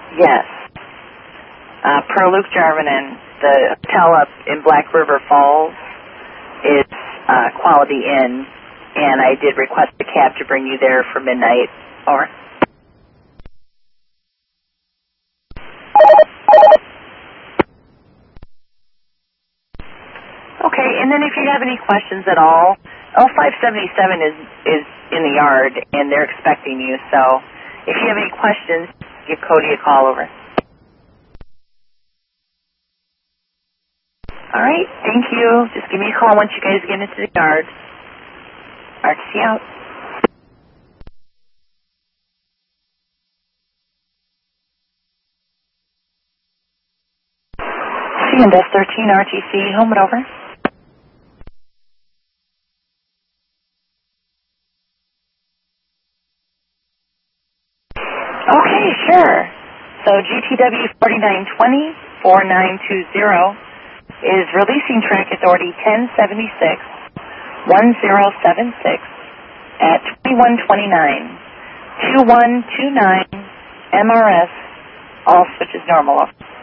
Yes. Per Luke Jarvinen, the hotel up in Black River Falls is Quality Inn, and I did request a cab to bring you there for midnight. Over. Okay, and then if you have any questions at all, L577 is in the yard, and they're expecting you, so if you have any questions, give Cody a call. Over. All right, thank you. Just give me a call once you guys get into the yard. RTC out. CNS 13 RTC, home and over. Okay, sure. So GTW 4920-4920 is releasing track authority 1076-1076 at 2129-2129 MRS, all switches normal.